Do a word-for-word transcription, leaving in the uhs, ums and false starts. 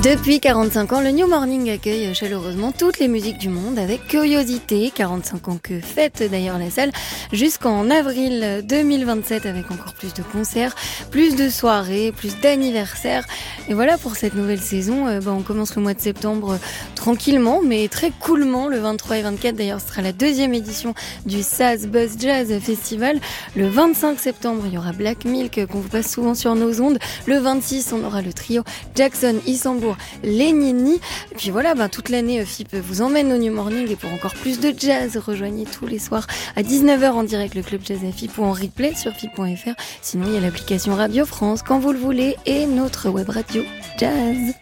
Depuis quarante-cinq ans, le New Morning accueille chaleureusement toutes les musiques du monde avec curiosité. quarante-cinq ans que fête d'ailleurs la salle jusqu'en avril deux mille vingt-sept avec encore plus de concerts, plus de soirées, plus d'anniversaires. Et voilà pour cette nouvelle saison, euh, bah, on commence le mois de septembre euh, tranquillement mais très coolement. Le vingt-trois et vingt-quatre d'ailleurs ce sera la deuxième édition du Saz Buzz Jazz Festival. Le vingt-cinq septembre il y aura Black Milk qu'on vous passe souvent sur nos ondes. Le vingt-six on aura le trio Jackson Isambour les Nini. Et puis voilà, ben, toute l'année, F I P vous emmène au New Morning et pour encore plus de jazz, rejoignez tous les soirs à dix-neuf heures en direct le Club Jazz F I P ou en replay sur F I P point F R. Sinon, il y a l'application Radio France quand vous le voulez et notre web radio Jazz.